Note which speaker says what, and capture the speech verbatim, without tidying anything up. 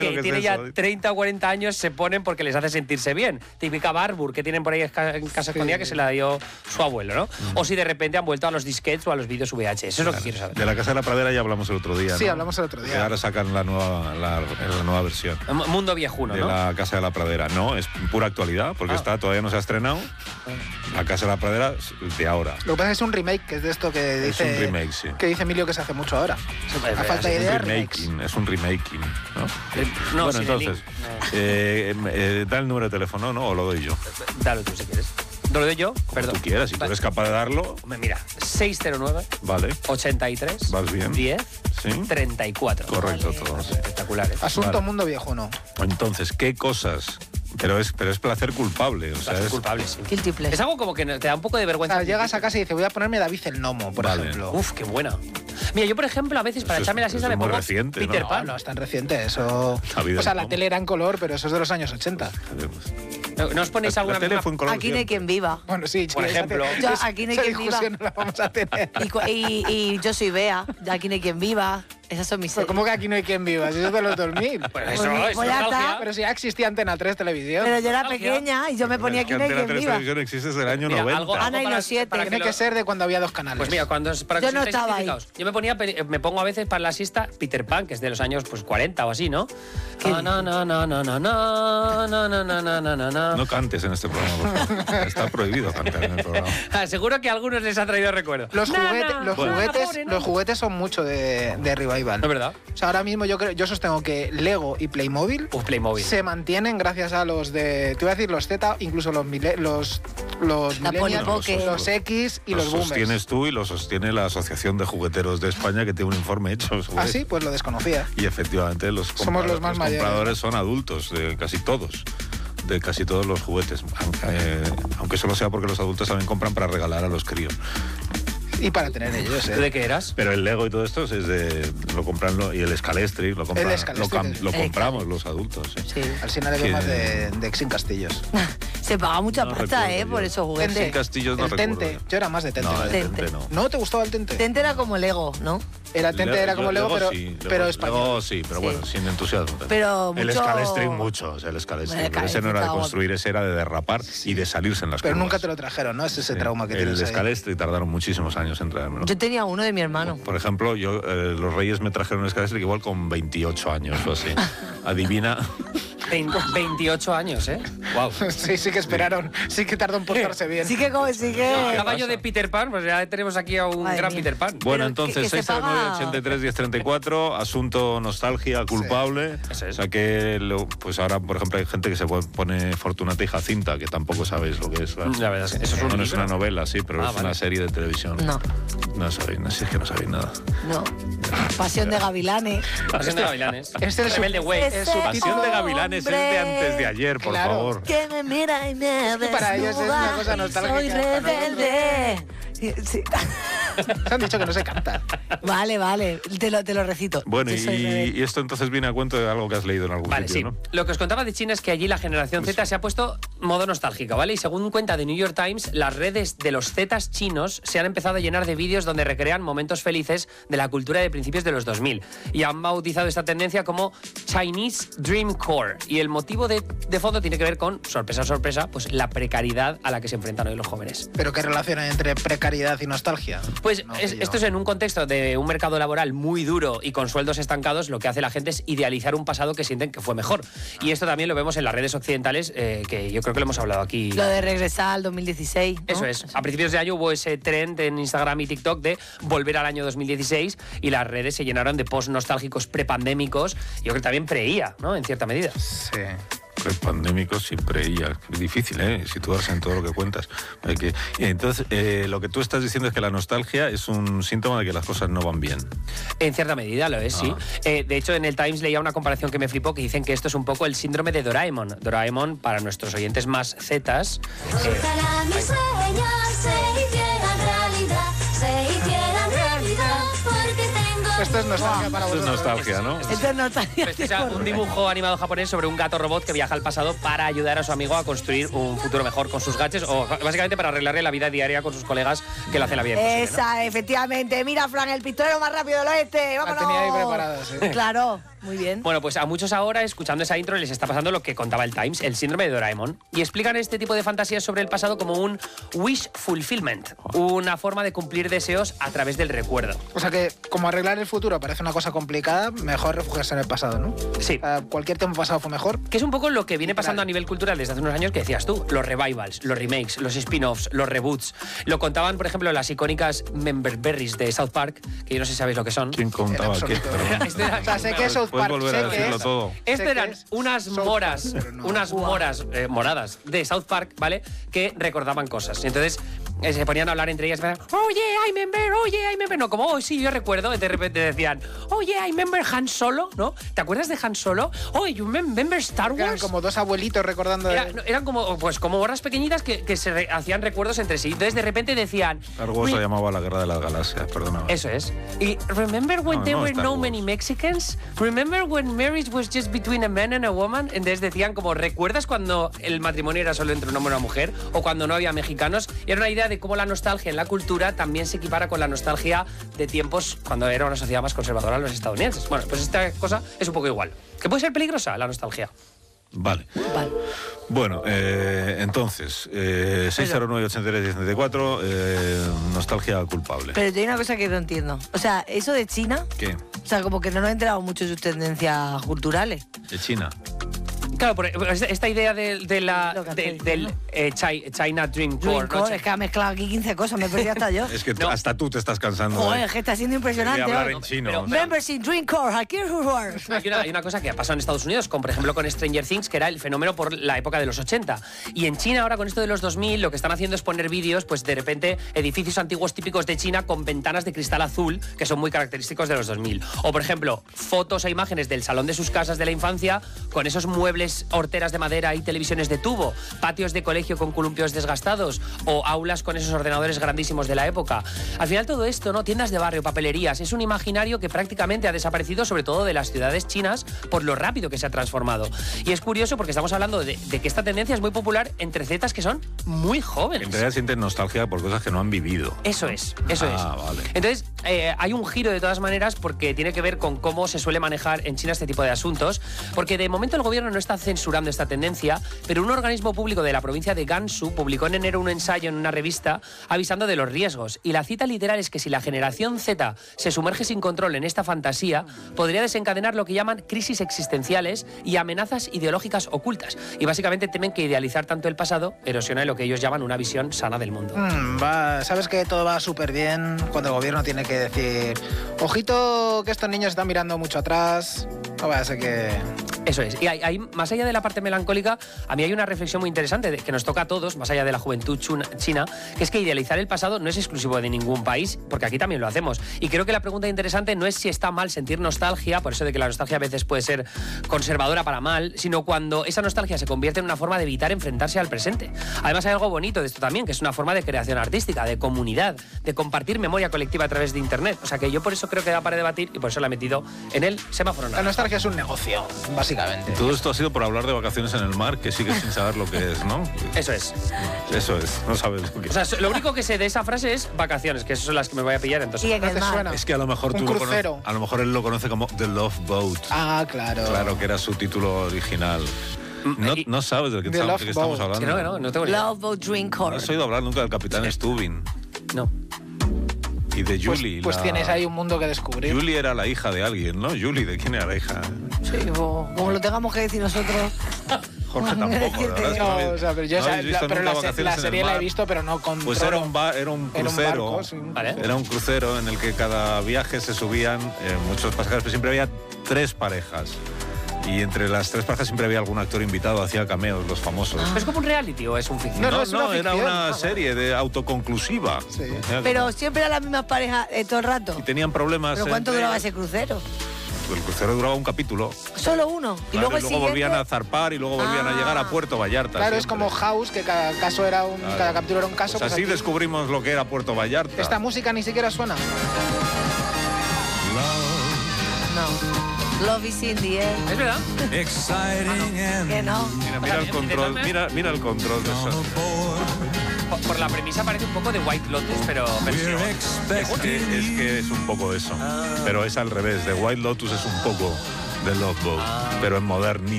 Speaker 1: que, que tiene es ya eso. treinta o cuarenta años se ponen porque les hace sentirse bien. Típica Barbour que tienen por ahí en casa
Speaker 2: Sí.
Speaker 1: escondida que se la dio su abuelo, ¿no? Mm. O si de repente han vuelto a los disquetes o a los vídeos V H S. Eso es lo que quiero saber.
Speaker 3: De la Casa de la Pradera ya hablamos el otro día,
Speaker 2: Sí,
Speaker 3: ¿no?
Speaker 2: hablamos el otro día.
Speaker 3: Que ahora sacan la nueva, la, la nueva versión.
Speaker 1: Mundo viejuno,
Speaker 3: de
Speaker 1: ¿no?
Speaker 3: De la Casa de la Pradera. No, es pura actualidad, porque
Speaker 1: ah.
Speaker 3: está todavía no se ha estrenado. La Casa de la Pradera de ahora.
Speaker 2: Lo que pasa es que es un remake, que es de esto que dice...
Speaker 3: Es un remake, sí.
Speaker 2: Que dice Emilio que se hace mucho ahora. A falta de idea,
Speaker 3: es un remaking, es un remaking, ¿no?
Speaker 1: No,
Speaker 3: bueno, entonces, no. eh, eh, da el número de teléfono, ¿no? O lo doy yo.
Speaker 1: Dalo tú si quieres. ¿Lo doy yo?
Speaker 3: Como
Speaker 1: Perdón.
Speaker 3: tú quieras, si vale. tú eres capaz de darlo.
Speaker 1: Mira, seis cero nueve.
Speaker 3: Vale.
Speaker 1: ochenta y tres.
Speaker 3: Vas bien.
Speaker 1: diez.
Speaker 3: Sí.
Speaker 1: treinta y cuatro.
Speaker 3: Correcto,
Speaker 1: vale.
Speaker 3: todos.
Speaker 1: Espectaculares.
Speaker 2: Asunto
Speaker 3: vale.
Speaker 2: Mundo Viejuno.
Speaker 3: Entonces, ¿qué cosas? Pero es, pero es placer culpable. O sea,
Speaker 1: placer
Speaker 3: es
Speaker 1: culpable, sí.
Speaker 4: Guilty pleasure.
Speaker 1: Es algo como que te da un poco de vergüenza.
Speaker 2: O sea, llegas a casa y dices, voy a ponerme David el Gnomo, por
Speaker 3: vale.
Speaker 2: ejemplo.
Speaker 1: Uf, qué buena. Mira, yo por ejemplo, a veces para
Speaker 3: eso
Speaker 1: echarme la
Speaker 3: es,
Speaker 1: siesta
Speaker 3: es
Speaker 1: me
Speaker 3: muy
Speaker 1: pongo
Speaker 3: reciente,
Speaker 1: Peter
Speaker 3: ¿no?
Speaker 1: Pan.
Speaker 2: No, no es tan reciente, eso...
Speaker 3: La
Speaker 2: o sea, la tele era en color, pero eso es de los años ochenta.
Speaker 1: ¿No, ¿no os ponéis
Speaker 3: la,
Speaker 1: alguna
Speaker 3: la tele fue en color
Speaker 4: Aquí no hay quien viva.
Speaker 2: Bueno, sí,
Speaker 1: por ejemplo.
Speaker 4: Yo, aquí no hay quien viva.
Speaker 2: No la vamos a tener.
Speaker 4: Y, y, y yo soy Bea, de Aquí no hay quien viva. Esas son mis
Speaker 2: Pero
Speaker 4: series.
Speaker 2: ¿cómo que aquí no hay quien viva? Si eso es de los dos mil.
Speaker 1: Pues eso,
Speaker 4: Pues,
Speaker 1: es
Speaker 4: pues ya
Speaker 1: nostalgia.
Speaker 4: está.
Speaker 2: Pero si ya existía Antena tres Televisión.
Speaker 4: Pero yo era
Speaker 1: Nostalgia.
Speaker 4: pequeña y yo me ponía
Speaker 3: Es que
Speaker 4: Aquí no hay
Speaker 3: Antena
Speaker 4: quien
Speaker 3: tres
Speaker 4: viva.
Speaker 3: Televisión existe desde el año
Speaker 1: Mira,
Speaker 3: noventa.
Speaker 1: algo-
Speaker 4: Ana y
Speaker 1: para-
Speaker 4: los siete.
Speaker 1: para
Speaker 2: Tiene
Speaker 1: que
Speaker 2: que
Speaker 1: lo-
Speaker 2: ser de cuando había dos canales.
Speaker 1: Pues mira, cuando para
Speaker 4: Yo
Speaker 1: que
Speaker 4: no
Speaker 1: os sintáis
Speaker 4: estaba ahí.
Speaker 1: identificados. Yo me ponía peli- me pongo a veces para la siesta Peter Pan, que es de los años pues cuarenta o así, ¿no? Ah, na, na, na, na, na, na, na, na, na, na, na, na, na.
Speaker 3: No cantes en este programa, por favor. Está prohibido cantar en el programa.
Speaker 1: Ah, seguro que a algunos les ha traído recuerdo.
Speaker 2: Los,
Speaker 1: Na,
Speaker 2: juguete-
Speaker 1: na,
Speaker 2: los,
Speaker 1: na,
Speaker 2: juguetes,
Speaker 1: pobre, na.
Speaker 2: los juguetes son mucho de, de revival.
Speaker 1: ¿No es verdad?
Speaker 2: O sea, ahora mismo yo creo, yo sostengo que Lego y Playmobil
Speaker 1: Uf, Playmobil.
Speaker 2: se mantienen gracias a los de, te iba a decir los Z, incluso los mile- los los
Speaker 4: La
Speaker 2: millennials,
Speaker 4: Polly Pocket.
Speaker 2: los X y los,
Speaker 3: Lo
Speaker 2: boomers.
Speaker 3: sostienes tú y lo sostiene la Asociación de Jugueteros de España, que tiene un informe hecho sobre
Speaker 2: Ah, sí,
Speaker 3: eso.
Speaker 2: pues lo desconocía.
Speaker 3: Y efectivamente los,
Speaker 2: Somos los más mayores.
Speaker 3: compradores son adultos, de casi todos. De casi todos los juguetes. Aunque, eh, aunque solo sea porque los adultos también compran para regalar a los críos.
Speaker 2: Y para tener ellos,
Speaker 1: ¿Tú
Speaker 2: ¿eh?
Speaker 1: de qué eras?
Speaker 3: Pero el Lego y todo esto es de. Lo compran lo- y el Scalestri lo, compran,
Speaker 2: El Scalestri,
Speaker 3: lo, cam-
Speaker 2: el-
Speaker 3: lo
Speaker 4: el
Speaker 3: compramos los adultos. ¿eh?
Speaker 4: Sí.
Speaker 2: Al final le
Speaker 3: Que-
Speaker 2: más de, de Exin Castillos.
Speaker 4: Se paga mucha
Speaker 3: No
Speaker 4: pasta,
Speaker 3: recuerdo
Speaker 4: ¿eh?
Speaker 3: yo.
Speaker 4: Por esos juguetes.
Speaker 3: Tente. Castillos no
Speaker 2: el
Speaker 3: recuerdo
Speaker 2: Tente.
Speaker 3: yo.
Speaker 2: Yo era más de Tente.
Speaker 3: No, el
Speaker 4: Tente.
Speaker 3: Tente no.
Speaker 2: ¿No te gustaba el Tente?
Speaker 4: Tente era como Lego, ¿no?
Speaker 2: Era Tente,
Speaker 3: Le-
Speaker 2: era como Lego, pero,
Speaker 3: sí,
Speaker 2: pero
Speaker 3: Lego-
Speaker 2: español.
Speaker 3: Lego sí, pero
Speaker 4: Sí.
Speaker 3: bueno, sin entusiasmo.
Speaker 4: Pero
Speaker 3: El
Speaker 4: mucho-
Speaker 3: Scalestri mucho, o sea, el Scalestri.
Speaker 4: Bueno, el
Speaker 3: pero ese no era de
Speaker 4: Scalestri
Speaker 3: construir, ese era de derrapar y de salirse en las
Speaker 2: Pero
Speaker 3: curvas.
Speaker 2: nunca te lo trajeron, ¿no? Es ese
Speaker 3: Sí.
Speaker 2: trauma que
Speaker 3: El
Speaker 2: tienes ahí.
Speaker 3: Scalestri tardaron muchísimos años en traérmelo.
Speaker 4: Yo tenía uno de mi hermano.
Speaker 3: Por ejemplo, yo eh, los Reyes me trajeron un Scalestri igual con veintiocho años o así. Adivina.
Speaker 1: Vein- veintiocho años, ¿eh? Wow.
Speaker 2: Sí, sí que esperaron. Sí que tardó en portarse bien.
Speaker 4: Sí que, como- sí que...
Speaker 1: Caballo de Peter Pan, pues ya tenemos aquí a un
Speaker 4: Madre
Speaker 1: gran
Speaker 4: mía.
Speaker 1: Peter Pan.
Speaker 3: Bueno,
Speaker 4: Pero
Speaker 3: entonces
Speaker 4: que- que se
Speaker 3: seis cero nueve
Speaker 4: paga-
Speaker 3: ochenta y tres diez treinta y cuatro, asunto nostalgia culpable.
Speaker 1: Eso es.
Speaker 3: O sea que, lo- pues ahora, por ejemplo, hay gente que se pone Fortunata y Jacinta, que tampoco sabéis lo que es. ¿verdad?
Speaker 1: La verdad es que eso es un
Speaker 3: no, no es
Speaker 1: libro.
Speaker 3: una novela, sí, pero
Speaker 1: Ah,
Speaker 3: es
Speaker 1: vale.
Speaker 3: una serie de televisión.
Speaker 4: No,
Speaker 3: No sabéis, no, si es que no sabéis nada.
Speaker 4: no. Pasión de Gavilanes.
Speaker 1: Pasión de Gavilanes.
Speaker 2: Este es
Speaker 1: Rebelde
Speaker 2: su-
Speaker 1: Way.
Speaker 2: es su
Speaker 3: Pasión de Gavilanes es de antes de ayer, por
Speaker 2: Claro.
Speaker 3: favor.
Speaker 4: Que me mira y me
Speaker 2: que para ellos es una
Speaker 4: desnuda
Speaker 2: cosa
Speaker 4: y
Speaker 2: nostálgica,
Speaker 4: soy
Speaker 2: para nosotros-
Speaker 4: rebelde. Sí.
Speaker 2: Se han dicho que no se canta.
Speaker 4: Vale, vale, te lo, te lo recito.
Speaker 3: Bueno,
Speaker 4: Yo
Speaker 3: y,
Speaker 4: soy rebelde.
Speaker 3: y esto entonces viene a cuento de algo que has leído en algún
Speaker 1: Vale, sí.
Speaker 3: sitio, ¿no?
Speaker 1: Lo que os contaba de China es que allí la generación Z se ha puesto modo nostálgica, ¿vale? Y según cuenta de New York Times, las redes de los Zetas chinos se han empezado a llenar de vídeos donde recrean momentos felices de la cultura de principios de los dos mil. Y han bautizado esta tendencia como Chinese Dream Core. Y el motivo de, de fondo tiene que ver con, sorpresa, sorpresa, pues la precariedad a la que se enfrentan hoy los jóvenes.
Speaker 2: ¿Pero qué relación hay entre precariedad y nostalgia?
Speaker 1: Pues
Speaker 2: No,
Speaker 1: es-
Speaker 2: que yo-
Speaker 1: esto es en un contexto de un mercado laboral muy duro y con sueldos estancados, lo que hace la gente es idealizar un pasado que sienten que fue mejor. Y esto también lo vemos en las redes occidentales, eh, que yo creo que lo hemos hablado aquí.
Speaker 4: Lo de regresar al dos mil dieciséis, ¿no?
Speaker 1: Eso es. A principios de año hubo ese trend en Instagram y TikTok de volver al año dos mil dieciséis y las redes se llenaron de posts nostálgicos prepandémicos. Yo creo que también pre-I A, ¿no? En cierta medida.
Speaker 2: Sí.
Speaker 3: Prepandémico siempre ya. Es difícil, ¿eh? Situarse en todo lo que cuentas. Hay que- y entonces, eh, lo que tú estás diciendo es que la nostalgia es un síntoma de que las cosas no van bien.
Speaker 1: En cierta medida lo es, sí.
Speaker 3: Ah.
Speaker 1: Eh, de hecho, en el Times leía una comparación que me flipó, que dicen que esto es un poco el síndrome de Doraemon. Doraemon, para nuestros oyentes más zetas, eh,
Speaker 5: Ojalá mis sueños se hicieran realidad, se hicieran realidad, porque tengo...
Speaker 2: Esto es nostalgia para
Speaker 3: Esto es
Speaker 2: vosotros.
Speaker 3: nostalgia, ¿no?
Speaker 4: Esto es nostalgia.
Speaker 1: Este es un dibujo animado japonés sobre un gato robot que viaja al pasado para ayudar a su amigo a construir un futuro mejor con sus gadgets o básicamente para arreglarle la vida diaria con sus colegas que lo hacen la vida imposible, ¿no?
Speaker 4: Esa, efectivamente. Mira, Fran, el pistolero más rápido del oeste.
Speaker 2: La
Speaker 4: Vámonos.
Speaker 2: tenía ahí preparada, sí.
Speaker 4: Claro. Muy bien.
Speaker 1: Bueno, pues a muchos ahora, escuchando esa intro, les está pasando lo que contaba el Times, el síndrome de Doraemon. Y explican este tipo de fantasías sobre el pasado como un wish fulfillment, una forma de cumplir deseos a través del recuerdo.
Speaker 2: O sea que, como arreglar el futuro parece una cosa complicada, mejor refugiarse en el pasado, ¿no?
Speaker 1: Sí.
Speaker 2: Uh, cualquier tiempo pasado fue mejor.
Speaker 1: Que es un poco lo que viene pasando a nivel cultural desde hace unos años, que decías tú, los revivals, los remakes, los spin-offs, los reboots. Lo contaban, por ejemplo, las icónicas Member Berries de South Park, que yo no sé si sabéis lo que son.
Speaker 3: ¿Quién contaba qué? Perdón.
Speaker 1: Este era-
Speaker 2: O sea, sé que es South
Speaker 3: Puedes
Speaker 2: Park,
Speaker 3: volver a
Speaker 2: sé que
Speaker 3: decirlo
Speaker 2: es-
Speaker 3: todo.
Speaker 2: sé
Speaker 1: Este
Speaker 2: que
Speaker 1: eran
Speaker 2: es
Speaker 1: unas
Speaker 2: South
Speaker 1: moras,
Speaker 2: Park, pero no.
Speaker 1: unas moras eh, moradas de South Park, ¿vale? Que recordaban cosas. Y entonces eh, se ponían a hablar entre ellas. y decían, oh yeah, I remember, oh yeah, I remember. No, como, oh sí, yo recuerdo. Y de repente decían, oh yeah, I remember Han Solo, ¿no? ¿Te acuerdas de Han Solo? Oh, you remember Star
Speaker 2: Que eran
Speaker 1: Wars?
Speaker 2: como dos abuelitos recordando... de-
Speaker 1: Era- no, eran como, pues, como borras pequeñitas que, que se re- hacían recuerdos entre sí. Entonces de repente decían...
Speaker 3: Star Wars
Speaker 1: "Re-
Speaker 3: se llamaba la Guerra de las Galaxias, perdona.
Speaker 1: Eso es. Y remember when
Speaker 3: No,
Speaker 1: there
Speaker 3: no
Speaker 1: were
Speaker 3: Star
Speaker 1: no
Speaker 3: Wars.
Speaker 1: many Mexicans? Remember when marriage was just between a man and a woman? Entonces decían como, ¿recuerdas cuando el matrimonio era solo entre un hombre y una mujer? O cuando no había mexicanos. Y era una idea de cómo la nostalgia en la cultura también se equipara con la nostalgia de tiempos cuando era una sociedad más conservadora los estadounidenses. Bueno, pues esta cosa es un poco igual. Que puede ser peligrosa la nostalgia.
Speaker 3: Vale.
Speaker 4: Vale.
Speaker 3: Bueno, eh, entonces, eh, seis cero nueve, ochenta y tres, diecisiete cuatro, eh, nostalgia culpable.
Speaker 4: Pero hay una cosa que no entiendo. O sea, eso de China,
Speaker 3: ¿Qué?
Speaker 4: o sea, como que no nos he enterado mucho de sus tendencias culturales.
Speaker 3: De China.
Speaker 1: Claro, por esta idea de, de la,
Speaker 4: Lo que
Speaker 1: de-
Speaker 4: hacéis,
Speaker 1: del
Speaker 4: ¿no?
Speaker 1: eh, Chi- China Dream Core,
Speaker 4: Dream
Speaker 1: ¿no?
Speaker 4: Core, es que ha mezclado aquí quince cosas, me perdí hasta yo.
Speaker 3: Es que
Speaker 1: No.
Speaker 3: hasta tú te estás cansando.
Speaker 4: Joder,
Speaker 3: de-
Speaker 4: es que está siendo
Speaker 3: de
Speaker 4: impresionante.
Speaker 3: hablar
Speaker 4: hoy.
Speaker 3: en chino.
Speaker 1: Pero-
Speaker 3: o sea.
Speaker 4: Members in Dream Core, aquí es War.
Speaker 1: Hay una, hay una cosa que ha pasado en Estados Unidos, con, por ejemplo con Stranger Things, que era el fenómeno por la época de los ochenta. Y en China ahora con esto de los dos mil lo que están haciendo es poner vídeos, pues de repente, edificios antiguos típicos de China con ventanas de cristal azul, que son muy característicos de los dos mil. O por ejemplo, fotos e imágenes del salón de sus casas de la infancia con esos muebles, horteras de madera y televisiones de tubo, patios de colegio con columpios desgastados o aulas con esos ordenadores grandísimos de la época. Al final todo esto, ¿no? Tiendas de barrio, papelerías, es un imaginario que prácticamente ha desaparecido, sobre todo de las ciudades chinas, por lo rápido que se ha transformado. Y es curioso porque estamos hablando de, de que esta tendencia es muy popular entre zetas que son muy jóvenes.
Speaker 3: En realidad sienten nostalgia por cosas que no han vivido.
Speaker 1: Eso es, eso
Speaker 3: Ah,
Speaker 1: es.
Speaker 3: vale.
Speaker 1: Entonces, eh, hay un giro de todas maneras porque tiene que ver con cómo se suele manejar en China este tipo de asuntos, porque de momento el gobierno no está censurando esta tendencia, pero un organismo público de la provincia de Gansu publicó en enero un ensayo en una revista avisando de los riesgos. Y la cita literal es que si la generación Z se sumerge sin control en esta fantasía, podría desencadenar lo que llaman crisis existenciales y amenazas ideológicas ocultas. Y básicamente temen que idealizar tanto el pasado erosione lo que ellos llaman una visión sana del mundo.
Speaker 2: Mm, va, sabes que todo va súper bien cuando el gobierno tiene que decir, ojito que estos niños están mirando mucho atrás, no vaya a ser que...
Speaker 1: Eso es. Y hay, hay- más allá de la parte melancólica, a mí hay una reflexión muy interesante de- que nos toca a todos, más allá de la juventud chuna- china, que es que idealizar el pasado no es exclusivo de ningún país, porque aquí también lo hacemos. Y creo que la pregunta interesante no es si está mal sentir nostalgia, por eso de que la nostalgia a veces puede ser conservadora para mal, sino cuando esa nostalgia se convierte en una forma de evitar enfrentarse al presente. Además hay algo bonito de esto también, que es una forma de creación artística, de comunidad, de compartir memoria colectiva a través de Internet. O sea que yo por eso creo que da para debatir y por eso la he metido en el semáforo
Speaker 2: La
Speaker 1: naranja.
Speaker 2: nostalgia es un negocio, básicamente.
Speaker 3: Todo esto ha sido por hablar de vacaciones en el mar, que sigues sin saber lo que es, ¿no?
Speaker 1: Eso es.
Speaker 3: Eso es, no sabes lo que
Speaker 1: O sea, lo único que sé de esa frase es vacaciones, que esas son las que me voy a pillar entonces.
Speaker 4: Y en
Speaker 2: ¿No
Speaker 4: el
Speaker 2: te
Speaker 4: mar.
Speaker 2: suena?
Speaker 3: Es que a lo mejor
Speaker 2: Un
Speaker 3: tú lo
Speaker 2: crucero.
Speaker 3: conoces, a lo mejor él lo conoce como The Love Boat.
Speaker 2: Ah, claro.
Speaker 3: Claro, que era su título original. No,
Speaker 1: y-
Speaker 3: no sabes de qué,
Speaker 2: The
Speaker 3: estamos,
Speaker 2: Love
Speaker 3: de qué estamos
Speaker 2: Boat.
Speaker 3: hablando.
Speaker 1: Que no, que no, no tengo ni idea.
Speaker 4: Love Boat Dream
Speaker 3: ¿No
Speaker 4: Core.
Speaker 3: has oído hablar nunca del capitán Stubbing?
Speaker 1: No.
Speaker 3: Y de
Speaker 2: Pues,
Speaker 3: Julie.
Speaker 2: pues
Speaker 3: la-
Speaker 2: tienes ahí un mundo que descubrir.
Speaker 3: Julie era la hija de alguien, ¿no? Julie, ¿de quién era la hija?
Speaker 4: Sí, como, como lo tengamos que decir nosotros.
Speaker 3: Jorge tampoco, la verdad es que
Speaker 2: No,
Speaker 3: habéis-
Speaker 2: o sea, pero yo
Speaker 3: no
Speaker 2: esa-
Speaker 3: habéis visto
Speaker 2: la, pero
Speaker 3: nunca
Speaker 2: la, se-
Speaker 3: Vacaciones
Speaker 2: la
Speaker 3: en el
Speaker 2: serie la he
Speaker 3: mar.
Speaker 2: visto, pero no con
Speaker 3: Pues era un, ba- era un
Speaker 2: Era un
Speaker 3: crucero.
Speaker 2: barco, sí.
Speaker 1: Vale.
Speaker 3: Era un crucero en el que cada viaje se subían eh, muchos pasajeros, pero siempre había tres parejas. Y entre las tres parejas siempre había algún actor invitado, hacía cameos, los famosos.
Speaker 1: ¿Es como un reality o es un ficción?
Speaker 2: No,
Speaker 3: No,
Speaker 2: no, es una
Speaker 3: no, era
Speaker 2: ficción.
Speaker 3: una
Speaker 2: Ah,
Speaker 3: serie de autoconclusiva.
Speaker 2: Sí.
Speaker 3: Era
Speaker 4: Pero
Speaker 3: como-
Speaker 4: siempre eran las mismas parejas eh, todo el rato.
Speaker 3: Y tenían problemas.
Speaker 4: ¿Pero cuánto
Speaker 3: entre
Speaker 4: duraba
Speaker 3: ellos.
Speaker 4: ese crucero?
Speaker 3: El crucero duraba un capítulo.
Speaker 4: Solo uno. Y
Speaker 3: Claro,
Speaker 4: luego el siguiente...
Speaker 3: volvían a zarpar y luego volvían a
Speaker 4: Ah.
Speaker 3: llegar a Puerto Vallarta.
Speaker 2: Claro, es
Speaker 3: siempre.
Speaker 2: como House, que cada caso era un,
Speaker 3: Claro.
Speaker 2: cada capítulo era un caso.
Speaker 3: Pues
Speaker 2: pues
Speaker 3: así
Speaker 2: aquí
Speaker 3: descubrimos lo que era Puerto Vallarta.
Speaker 2: esta música ni siquiera suena.
Speaker 4: No. Love is in the air.
Speaker 1: ¿Es verdad?
Speaker 4: Que no.
Speaker 3: Mira, mira el control, mira, mira el control de eso.
Speaker 1: Por, por la premisa parece un poco de White Lotus, pero versión.
Speaker 3: Es que, es que es un poco eso. Pero es al revés. The White Lotus es un poco de Love Boat,
Speaker 1: Ah.
Speaker 3: pero en modernito.